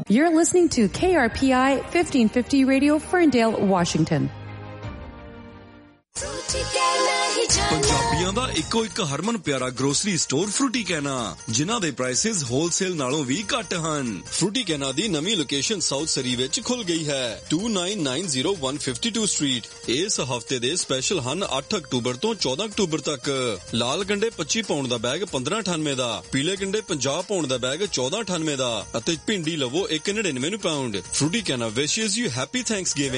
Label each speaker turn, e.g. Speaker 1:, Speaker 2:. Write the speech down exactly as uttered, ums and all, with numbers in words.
Speaker 1: You're listening to K R P I fifteen fifty Radio, Ferndale, Washington.
Speaker 2: ਪੰਜਾਬੀਆਂ ਦਾ ਇੱਕੋ ਇੱਕ ਹਰਮਨ ਪਿਆਰਾ grocery store Frooti ਕੈਨਾ, ਜਿਨ੍ਹਾਂ ਦੇ ਪ੍ਰਾਈਸਿਸ ਹੋਲਸੇਲ ਨਾਲੋਂ ਵੀ ਘੱਟ ਹਨ। ਫਰੂਟੀ ਕੈਨਾ ਦੀ ਨਵੀਂ ਲੋਕੇਸ਼ਨ ਸਾਊਥ ਸਰੀ ਵਿੱਚ ਖੁੱਲ ਗਈ ਹੈ, two nine nine zero one fifty-two street. ਇਸ ਹਫਤੇ ਦੇ ਸਪੈਸ਼ਲ ਹਨ ਅੱਠ ਅਕਤੂਬਰ ਤੋਂ ਚੌਦਾਂ ਅਕਤੂਬਰ ਤੱਕ। ਲਾਲ ਗੰਡੇ ਪੱਚੀ ਪਾਉਂਡ ਦਾ ਬੈਗ ਪੰਦਰਾਂ ਅਠਾਨਵੇਂ ਦਾ, ਪੀਲੇ ਗੰਡੇ ਪੰਜਾਹ ਪਾਉਂਡ ਦਾ ਬੈਗ ਚੌਦਾਂ ਅਠਾਨਵੇਂ ਦਾ ਅਤੇ ਭਿੰਡੀ ਲਵੋ ਇੱਕ ਨੜਿਨਵੇਂ ਨੂੰ ਪਾਉਂਡ। ਫਰੂਟੀ ਕੈਨਾ ਵਿਸ਼ੇਸ ਯੂ ਹੈਪੀ ਥੈਂਕਸਗਿਵਿੰਗ।